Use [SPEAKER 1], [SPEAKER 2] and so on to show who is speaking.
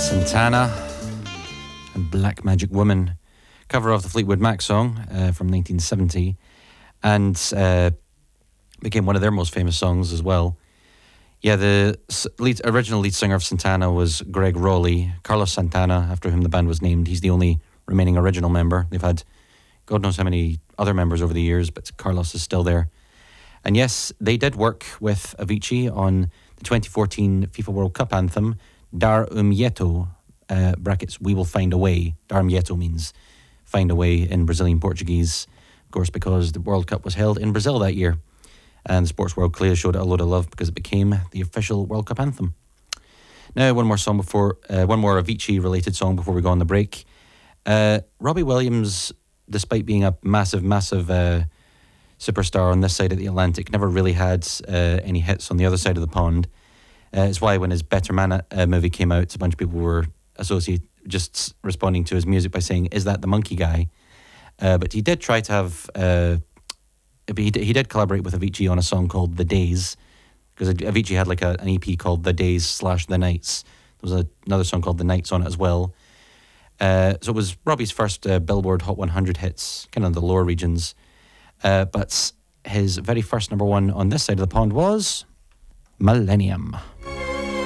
[SPEAKER 1] Santana and Black Magic Woman, cover of the Fleetwood Mac song from 1970, and became one of their most famous songs as well. Yeah, the original lead singer of Santana was Greg Rowley. Carlos Santana, after whom the band was named, he's the only remaining original member. They've had God knows how many other members over the years, but Carlos is still there. And yes, they did work with Avicii on the 2014 FIFA World Cup anthem, Dar Jeito, brackets, we will find a way. Dar Jeito means find a way in Brazilian Portuguese, of course, because the World Cup was held in Brazil that year. And the sports world clearly showed it a load of love because it became the official World Cup anthem. Now, one more Avicii-related song before we go on the break. Robbie Williams, despite being a massive superstar on this side of the Atlantic, never really had any hits on the other side of the pond. It's why when his Better Man movie came out, a bunch of people were just responding to his music by saying, "Is that the monkey guy?" But he did try to have... he did collaborate with Avicii on a song called The Days, because Avicii had like an EP called The Days/The Nights. There was another song called The Nights on it as well. So it was Robbie's first Billboard Hot 100 hits, kind of the lower regions. But his very first number one on this side of the pond was Millennium.